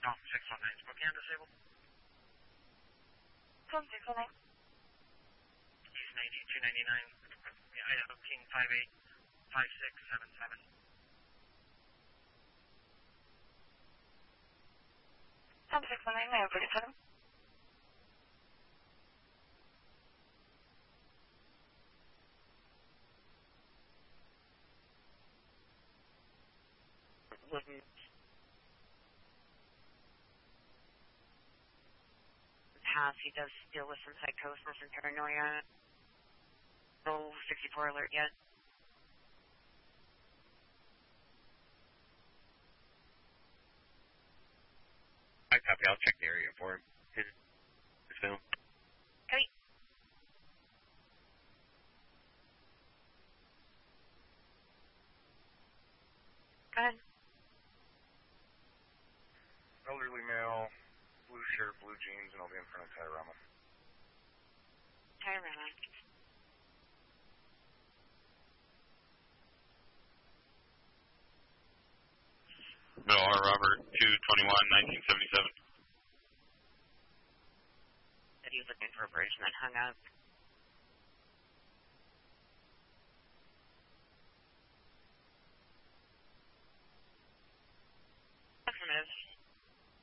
Oh, 619, Spokane disabled. From 619. East 9299, Idaho King 585677. 619, may I please tell him? He does deal with some psychosis and paranoia. No 64 alert yet. I copy. I'll check the area for him. His film. Okay. Go ahead. Elderly male, blue shirt, blue jeans, and I'll be in front of Tyrama. Tyrama. Bill R. Robert, 221-1977. Said he was looking for a bridge and then hung up.